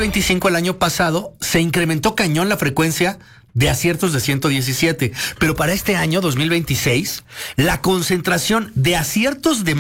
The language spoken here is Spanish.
2025, el año pasado, se incrementó cañón la frecuencia de aciertos de 117, pero para este año 2026 la concentración de aciertos de